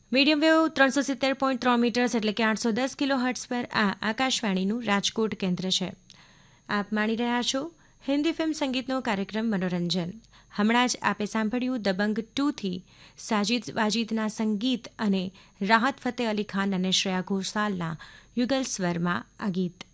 Medium wave 370.3 metres એટલે કે 810 kilo hertz પર આ આકાશવાણીનું રાજકોટ કેન્દ્ર છે. આપ માણી રહ્યા છો હિન્દી ફિલ્મ સંગીતનો કાર્યક્રમ મનોરંજન. હમણાં જ આપે સાંભળ્યું દબંગ 2થી સાજિદ વાજીદના સંગીત અને રાહત ફતેહ અલી ખાન અને શ્રેયા ઘોષાલના યુગલ સ્વરમાં આ ગીત.